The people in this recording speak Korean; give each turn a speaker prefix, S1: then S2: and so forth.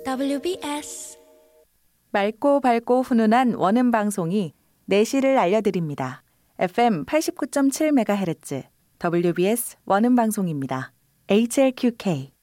S1: WBS
S2: 맑고 밝고 훈훈한 원음 방송이 내실을 알려드립니다. FM 89.7MHz WBS 원음 방송입니다. HLQK